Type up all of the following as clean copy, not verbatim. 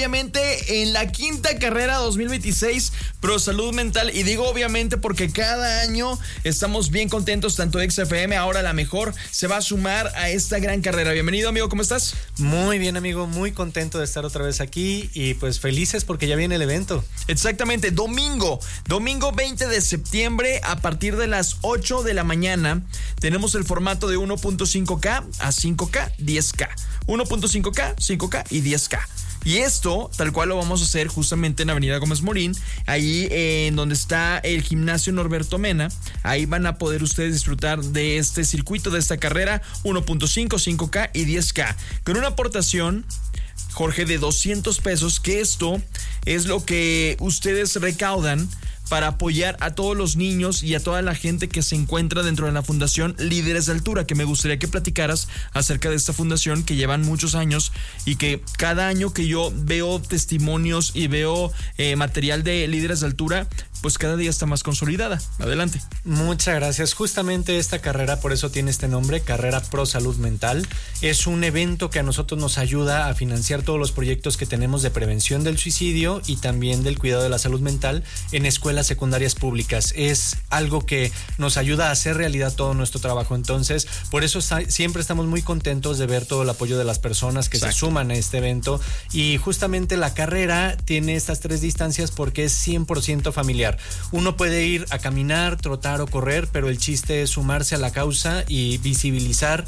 obviamente en la quinta carrera 2026 Pro Salud Mental, y digo obviamente porque cada año estamos bien contentos, tanto XFM, ahora la mejor, se va a sumar a esta gran carrera. Bienvenido, amigo, ¿cómo estás? Muy bien, amigo, muy contento de estar otra vez aquí y pues felices porque ya viene el evento. Exactamente, domingo 20 de septiembre a partir de las 8 de la mañana tenemos el formato de 1.5K a 5K, 10K, 1.5K, 5K y 10K. Y esto, tal cual lo vamos a hacer justamente en Avenida Gómez Morín, ahí en donde está el gimnasio Norberto Mena. Ahí van a poder ustedes disfrutar de este circuito, de esta carrera 1.5, 5K y 10K. Con una aportación, Jorge, de 200 pesos, que esto es lo que ustedes recaudan para apoyar a todos los niños y a toda la gente que se encuentra dentro de la Fundación Líderes de Altura, que me gustaría que platicaras acerca de esta fundación que llevan muchos años y que cada año que yo veo testimonios y veo material de Líderes de Altura, pues cada día está más consolidada. Adelante. Muchas gracias. Justamente esta carrera, por eso tiene este nombre, Carrera Pro Salud Mental. Es un evento que a nosotros nos ayuda a financiar todos los proyectos que tenemos de prevención del suicidio y también del cuidado de la salud mental en escuelas secundarias públicas. Es algo que nos ayuda a hacer realidad todo nuestro trabajo. Entonces, por eso siempre estamos muy contentos de ver todo el apoyo de las personas que se suman a este evento. Y justamente la carrera tiene estas 3 distancias porque es 100% familiar. Uno puede ir a caminar, trotar o correr, pero el chiste es sumarse a la causa y visibilizar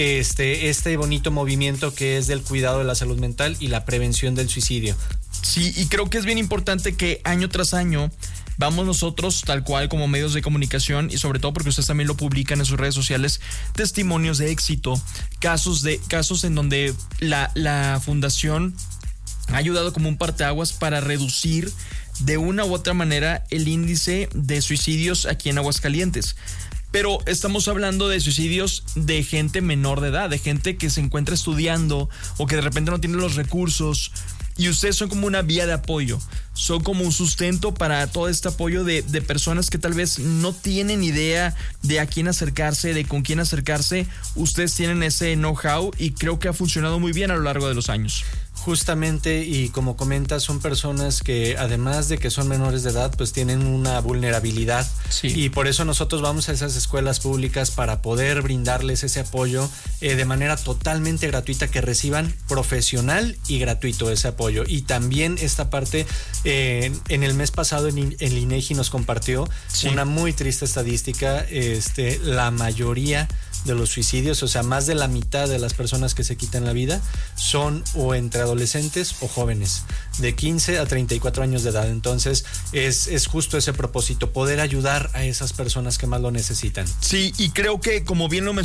este bonito movimiento que es del cuidado de la salud mental y la prevención del suicidio. Sí, y creo que es bien importante que año tras año vamos nosotros, tal cual como medios de comunicación, y sobre todo porque ustedes también lo publican en sus redes sociales, testimonios de éxito, casos en donde la fundación ha ayudado como un parteaguas para reducir de una u otra manera el índice de suicidios aquí en Aguascalientes. Pero estamos hablando de suicidios de gente menor de edad, de gente que se encuentra estudiando o que de repente no tiene los recursos. Y ustedes son como una vía de apoyo, son como un sustento para todo este apoyo de personas que tal vez no tienen idea de a quién acercarse, de con quién acercarse. Ustedes tienen ese know-how y creo que ha funcionado muy bien a lo largo de los años. Justamente, y como comentas, son personas que además de que son menores de edad, pues tienen una vulnerabilidad. Sí. Y por eso nosotros vamos a esas escuelas públicas para poder brindarles ese apoyo de manera totalmente gratuita, que reciban profesional y gratuito ese apoyo. Y también esta parte, en el mes pasado el INEGI nos compartió una muy triste estadística. La mayoría de los suicidios, o sea, más de la mitad de las personas que se quitan la vida son o entre adolescentes o jóvenes de 15 a 34 años de edad. Entonces es justo ese propósito, poder ayudar a esas personas que más lo necesitan. Sí, y creo que como bien lo mencioné,